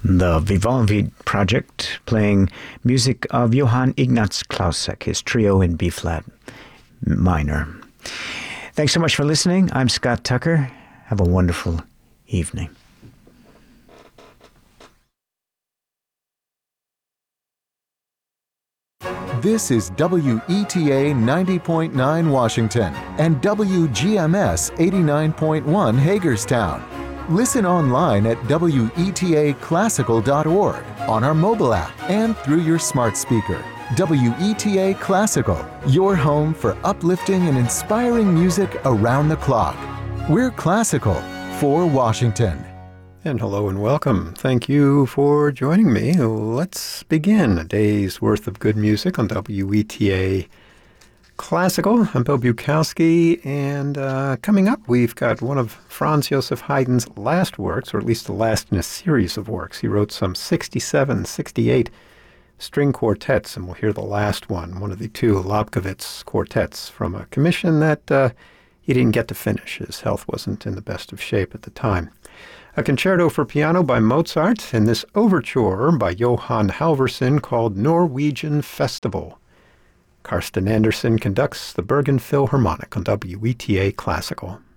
the Vivaldi Project, playing music of Johann Ignaz Klausek, his trio in B-flat minor. Thanks so much for listening. I'm Scott Tucker. Have a wonderful evening. This is WETA 90.9 Washington and WGMS 89.1 Hagerstown. Listen online at wetlaclassical.org, on our mobile app, and through your smart speaker. WETA Classical, your home for uplifting and inspiring music around the clock. We're classical for Washington. And hello and welcome. Thank you for joining me. Let's begin a day's worth of good music on WETA Classical. I'm Bill Bukowski, and coming up we've got one of Franz Joseph Haydn's last works, or at least the last in a series of works. He wrote some 67, 68 string quartets, and we'll hear the last one of the two Lobkowitz quartets from a commission that he didn't get to finish. His health wasn't in the best of shape at the time. A concerto for piano by Mozart, and this overture by Johann Halvorsen called Norwegian Festival. Karsten Anderson conducts the Bergen Philharmonic on WETA Classical.